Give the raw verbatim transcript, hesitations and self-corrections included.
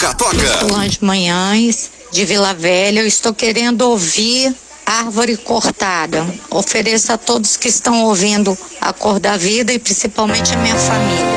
Toca, toca. Solange Manhães, de Vila Velha. Eu estou querendo ouvir Árvore Cortada. Ofereço a todos que estão ouvindo a Cor da Vida e principalmente a minha família.